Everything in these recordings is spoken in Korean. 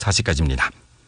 4시까지입니다.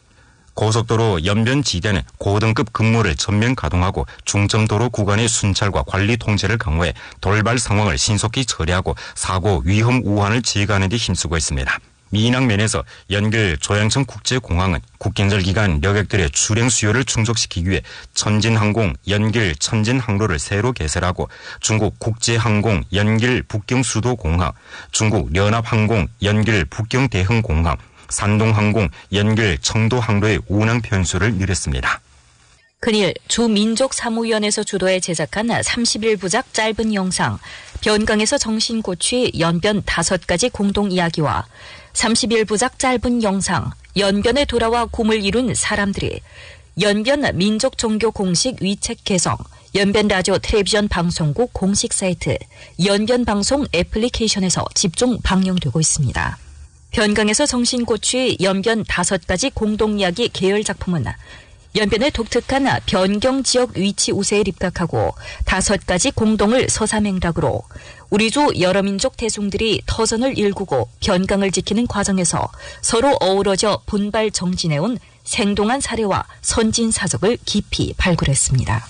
고속도로 연변지대는 고등급 근무를 전면 가동하고 중점도로 구간의 순찰과 관리 통제를 강화해 돌발 상황을 신속히 처리하고 사고 위험 우환을 제거하는 데 힘쓰고 있습니다. 민항면에서 연길 조양천 국제공항은 국경절 기간 여객들의 출행 수요를 충족시키기 위해 천진항공 연길 천진항로를 새로 개설하고 중국 국제항공 연길 북경수도공항, 중국 연합항공 연길 북경대흥공항, 산동항공 연길 청도항로의 운항 편수를 늘렸습니다. 큰일 주민족사무위원회에서 주도해 제작한 31부작 짧은 영상 변강에서 정신고취 연변 5가지 공동 이야기와 31부작 짧은 영상 연변에 돌아와 꿈을 이룬 사람들이 연변 민족 종교 공식 위책 개성, 연변 라디오 텔레비전 방송국 공식 사이트, 연변 방송 애플리케이션에서 집중 방영되고 있습니다. 변강에서 정신고취 연변 5가지 공동 이야기 계열 작품은 연변의 독특한 변경 지역 위치 우세에 입각하고 5가지 공동을 서사맹락으로 우리주 여러 민족 대중들이 터전을 일구고 변강을 지키는 과정에서 서로 어우러져 분발 정진해온 생동한 사례와 선진 사적을 깊이 발굴했습니다.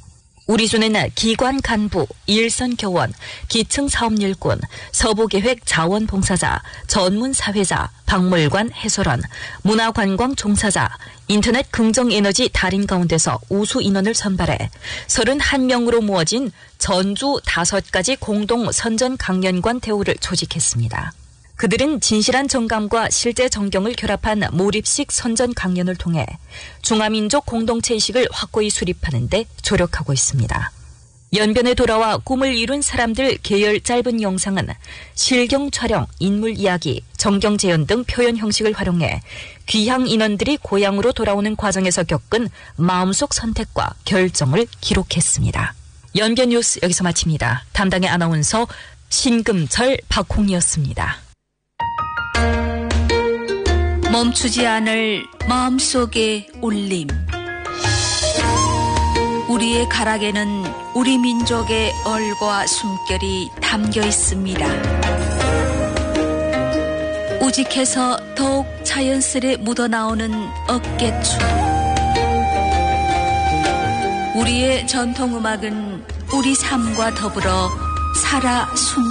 우리주는 기관 간부, 일선 교원, 기층 사업 일꾼, 서부계획 자원봉사자, 전문 사회자, 박물관 해설원, 문화관광 종사자, 인터넷 긍정에너지 달인 가운데서 우수 인원을 선발해 31명으로 모아진 전주 5가지 공동 선전 강연관 대우를 조직했습니다. 그들은 진실한 정감과 실제 정경을 결합한 몰입식 선전 강연을 통해 중화민족 공동체의식을 확고히 수립하는 데 조력하고 있습니다. 연변에 돌아와 꿈을 이룬 사람들 계열 짧은 영상은 실경 촬영, 인물 이야기, 정경 재현 등 표현 형식을 활용해 귀향 인원들이 고향으로 돌아오는 과정에서 겪은 마음속 선택과 결정을 기록했습니다. 연변 뉴스 여기서 마칩니다. 담당의 아나운서 신금철, 박홍이었습니다. 멈추지 않을 마음속의 울림. 우리의 가락에는 우리 민족의 얼과 숨결이 담겨 있습니다. 우직해서 더욱 자연스레 묻어나오는 어깨춤. 우리의 전통음악은 우리 삶과 더불어 살아 숨